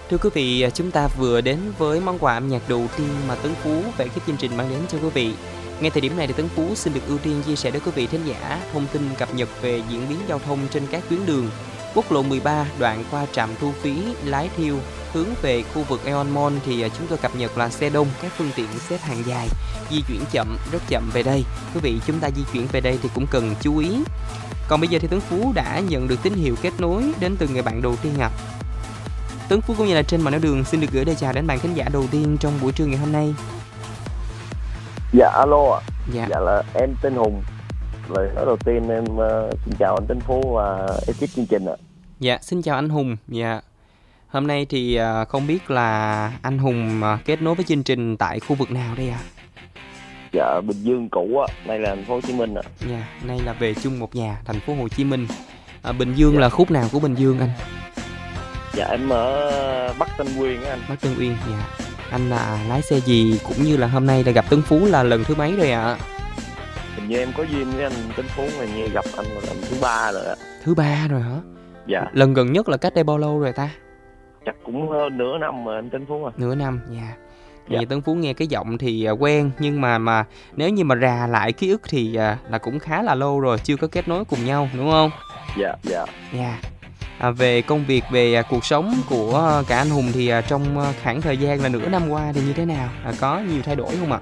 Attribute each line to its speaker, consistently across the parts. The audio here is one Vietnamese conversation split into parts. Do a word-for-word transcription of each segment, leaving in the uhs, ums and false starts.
Speaker 1: Thưa quý vị, chúng ta vừa đến với món quà âm nhạc đầu tiên mà Tấn Phú về cái chương trình mang đến cho quý vị. Ngay thời điểm này thì Tấn Phú xin được ưu tiên chia sẻ đến quý vị thính giả thông tin cập nhật về diễn biến giao thông trên các tuyến đường. Quốc lộ mười ba đoạn qua trạm thu phí Lái Thiêu hướng về khu vực Aeon Mall thì chúng tôi cập nhật là xe đông, các phương tiện xếp hàng dài, di chuyển chậm, rất chậm về đây. Quý vị chúng ta di chuyển về đây thì cũng cần chú ý. Còn bây giờ thì Tấn Phú đã nhận được tín hiệu kết nối đến từ người bạn đầu tiên ạ. À. Tấn Phú cũng như là trên mạng nói đường xin được gửi lời chào đến bạn khán giả đầu tiên trong buổi trưa ngày hôm nay.
Speaker 2: Dạ alo ạ.
Speaker 1: Dạ.
Speaker 2: Dạ là em tên Hùng. Lời nói đầu tiên em uh, xin chào anh Tấn Phú và ekip chương trình ạ.
Speaker 1: Dạ xin chào anh Hùng. Dạ. Hôm nay thì uh, không biết là anh Hùng uh, kết nối với chương trình tại khu vực nào đây ạ? À?
Speaker 2: Dạ Bình Dương cũ ạ, nay là thành phố Hồ Chí Minh ạ.
Speaker 1: Dạ, nay là về chung một nhà, thành phố Hồ Chí Minh. À, Bình Dương dạ. Là khúc nào của Bình Dương anh?
Speaker 2: Dạ em ở Bắc Tân Uyên á anh.
Speaker 1: Bắc Tân Uyên, dạ. Anh là lái xe gì cũng như là hôm nay là gặp Tấn Phú là lần thứ mấy rồi ạ? À?
Speaker 2: Hình như em có duyên với anh Tấn Phú này, như gặp anh là lần thứ ba rồi ạ.
Speaker 1: Thứ ba rồi hả?
Speaker 2: Dạ.
Speaker 1: Lần gần nhất là cách đây bao lâu rồi ta?
Speaker 2: Chắc cũng hơn nửa năm rồi anh Tấn Phú à.
Speaker 1: Nửa năm, dạ.
Speaker 2: Dạ.
Speaker 1: Tấn Phú nghe cái giọng thì quen, nhưng mà mà nếu như mà rà lại ký ức thì là cũng khá là lâu rồi, chưa có kết nối cùng nhau, đúng không?
Speaker 2: Dạ, dạ.
Speaker 1: Dạ. À, về công việc, về cuộc sống của cả anh Hùng thì trong khoảng thời gian là nửa năm qua thì như thế nào? À, có nhiều thay đổi không ạ?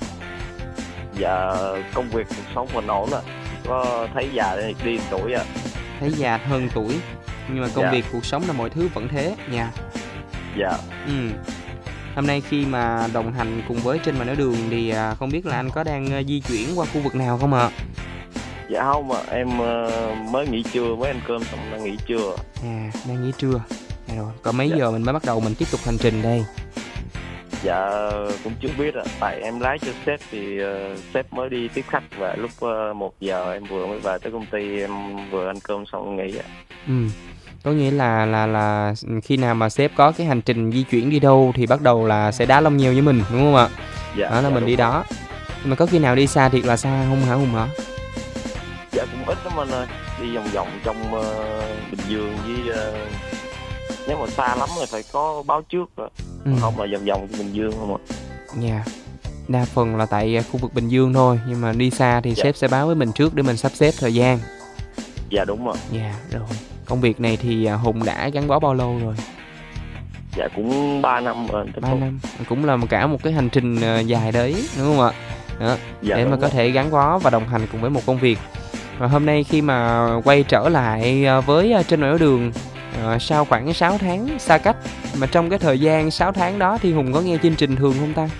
Speaker 2: Dạ, công việc cuộc sống mình ổn ạ. Có thấy già đi tuổi ạ.
Speaker 1: Thấy già hơn tuổi, nhưng mà công
Speaker 2: dạ.
Speaker 1: việc cuộc sống là mọi thứ vẫn thế nha.
Speaker 2: Dạ.
Speaker 1: Ừ. Hôm nay khi mà đồng hành cùng với trên mạng nói đường thì không biết là anh có đang di chuyển qua khu vực nào không ạ?
Speaker 2: Dạ không mà em mới nghỉ trưa, mới ăn cơm xong đang nghỉ trưa.
Speaker 1: À, đang nghỉ trưa. À, rồi, còn mấy
Speaker 2: dạ.
Speaker 1: giờ mình mới bắt đầu mình tiếp tục hành trình đây?
Speaker 2: Dạ cũng chưa biết ạ, tại em lái cho sếp thì uh, sếp mới đi tiếp khách và lúc uh, một giờ em vừa mới về tới công ty, em vừa ăn cơm xong nghỉ ạ.
Speaker 1: Ừ. Có nghĩa là là là khi nào mà sếp có cái hành trình di chuyển đi đâu thì bắt đầu là sẽ đá lông nheo với mình, đúng không ạ?
Speaker 2: Dạ.
Speaker 1: Đó là
Speaker 2: dạ,
Speaker 1: mình đi đó. Nhưng mà có khi nào đi xa thiệt là xa không hả Hùng hả?
Speaker 2: Dạ cũng ít lắm anh ơi, đi vòng vòng trong uh, Bình Dương với uh, nếu mà xa lắm thì phải có báo trước rồi. Ừ. Không là vòng vòng trong Bình Dương không ạ?
Speaker 1: Dạ. Đa phần là tại khu vực Bình Dương thôi, nhưng mà đi xa thì dạ. sếp sẽ báo với mình trước để mình sắp xếp thời gian.
Speaker 2: Dạ đúng rồi.
Speaker 1: Dạ rồi. Công việc này thì Hùng đã gắn bó bao lâu rồi?
Speaker 2: Dạ cũng ba năm rồi.
Speaker 1: ba năm. Cũng là một cả một cái hành trình dài đấy, đúng không ạ? Đó. Dạ, để mà có rồi. thể gắn bó và đồng hành cùng với một công việc. Và hôm nay khi mà quay trở lại với trên nói đường uh, sau khoảng sáu tháng xa cách, mà trong cái thời gian sáu tháng đó thì Hùng có nghe chương trình thường không ta?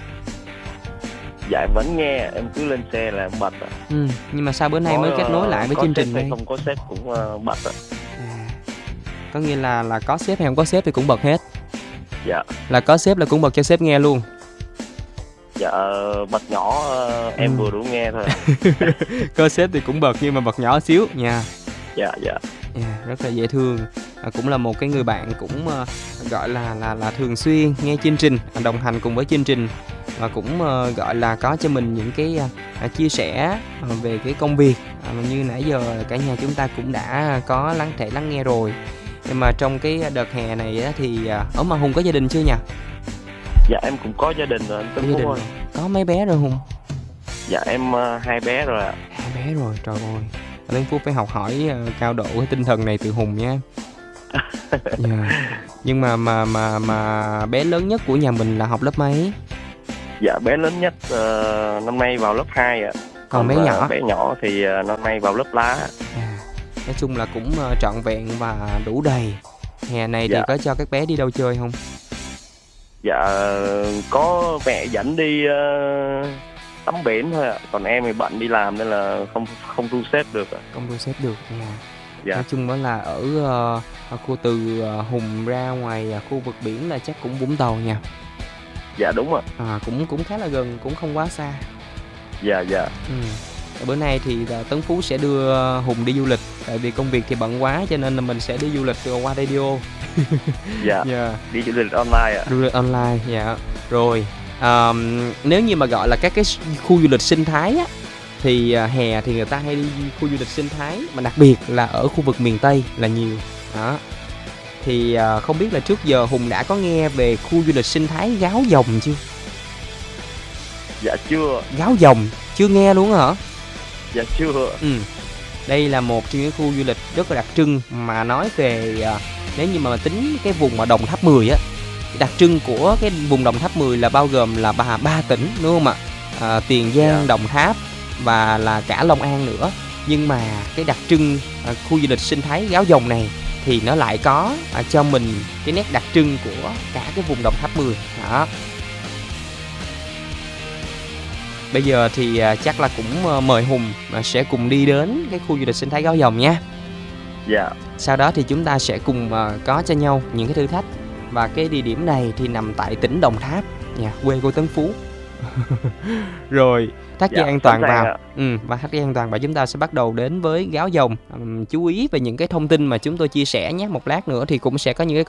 Speaker 2: Dạ em vẫn nghe, em cứ lên xe là em bật ạ.
Speaker 1: Ừ, nhưng mà sao bữa nay có, mới kết nối lại với chương trình đây?
Speaker 2: Không có sếp cũng uh, bật ạ.
Speaker 1: À, có nghĩa là là có sếp hay không có sếp thì cũng bật hết.
Speaker 2: Dạ.
Speaker 1: Là có sếp là cũng bật cho sếp nghe luôn.
Speaker 2: Dạ bật nhỏ uh, em ừ. vừa đủ nghe thôi.
Speaker 1: Có sếp thì cũng bật nhưng mà bật nhỏ xíu nha.
Speaker 2: Dạ dạ.
Speaker 1: Yeah, rất là dễ thương. À, cũng là một cái người bạn cũng uh, gọi là là là thường xuyên nghe chương trình, đồng hành cùng với chương trình, và cũng uh, gọi là có cho mình những cái uh, chia sẻ uh, về cái công việc uh, như nãy giờ cả nhà chúng ta cũng đã có lắng thể lắng nghe rồi. Nhưng mà trong cái đợt hè này á, thì uh, ở mà Hùng có gia đình chưa nhỉ?
Speaker 2: Dạ em cũng có gia đình rồi anh Tấn Phú ơi.
Speaker 1: Có mấy bé rồi Hùng?
Speaker 2: Dạ em uh, hai bé rồi ạ.
Speaker 1: Hai bé rồi, trời ơi. Tấn Phú phải học hỏi uh, cao độ cái tinh thần này từ Hùng nha. Yeah. Nhưng mà mà mà mà bé lớn nhất của nhà mình là học lớp mấy?
Speaker 2: Dạ bé lớn nhất uh, năm nay vào lớp hai ạ.
Speaker 1: Còn, Còn bé nhỏ?
Speaker 2: Bé nhỏ thì uh, năm nay vào lớp lá.
Speaker 1: À, nói chung là cũng uh, trọn vẹn và đủ đầy. Hè này dạ. thì có cho các bé đi đâu chơi không?
Speaker 2: Dạ có mẹ dẫn đi uh, tắm biển thôi ạ. Còn em thì bận đi làm nên là không không thu xếp được ạ.
Speaker 1: Không thu xếp được nha.
Speaker 2: Dạ.
Speaker 1: Nói chung đó là ở uh, khu từ uh, Hùng ra ngoài uh, khu vực biển là chắc cũng Vũng Tàu nha.
Speaker 2: Dạ đúng ạ.
Speaker 1: À, cũng cũng khá là gần, cũng không quá xa.
Speaker 2: Dạ dạ.
Speaker 1: Ừ. Bữa nay thì uh, Tấn Phú sẽ đưa Hùng đi du lịch. Tại vì công việc thì bận quá cho nên là mình sẽ đi du lịch qua radio.
Speaker 2: Dạ. Yeah. Đi du lịch online ạ.
Speaker 1: Du lịch online, dạ. Rồi. Um, nếu như mà gọi là các cái khu du lịch sinh thái á, thì uh, hè thì người ta hay đi khu du lịch sinh thái, mà đặc biệt là ở khu vực miền Tây là nhiều đó. thì à, không biết là trước giờ Hùng đã có nghe về khu du lịch sinh thái Gáo Dòng chưa?
Speaker 2: Dạ chưa.
Speaker 1: Gáo Dòng chưa nghe luôn hả?
Speaker 2: Dạ chưa.
Speaker 1: Ừ. Đây là một trong những khu du lịch rất là đặc trưng mà nói về à, nếu như mà tính cái vùng mà Đồng Tháp mười á, đặc trưng của cái vùng Đồng Tháp mười là bao gồm là ba ba tỉnh đúng không ạ? À, Tiền Giang,
Speaker 2: Dạ.
Speaker 1: Đồng Tháp và là cả Long An nữa. Nhưng mà cái đặc trưng à, khu du lịch sinh thái Gáo Dòng này thì nó lại có à, cho mình cái nét đặc trưng của cả cái vùng Đồng Tháp mười đó. Bây giờ thì à, chắc là cũng à, mời Hùng à, sẽ cùng đi đến cái khu du lịch sinh thái Gáo Dòng nha.
Speaker 2: Dạ.
Speaker 1: Sau đó thì chúng ta sẽ cùng à, có cho nhau những cái thử thách. Và cái địa điểm này thì nằm tại tỉnh Đồng Tháp, nhà quê của Tấn Phú. Rồi, thắt dây
Speaker 2: Dạ,
Speaker 1: an toàn
Speaker 2: sẵn sàng
Speaker 1: vào.
Speaker 2: ạ.
Speaker 1: Ừ, và thắt dây an toàn và chúng ta sẽ bắt đầu đến với Gáo Dòng. Ừm, chú ý về những cái thông tin mà chúng tôi chia sẻ nhé. Một lát nữa thì cũng sẽ có những cái